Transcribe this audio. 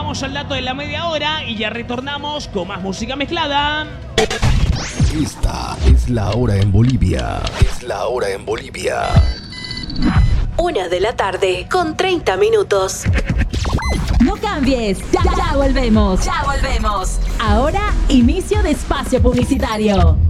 vamos al dato de la media hora y ya retornamos con más música mezclada. Esta es la hora en Bolivia. Es la hora en Bolivia. 1 de la tarde con 30 minutos. No cambies, ya volvemos. Ya volvemos. Ahora, inicio de espacio publicitario.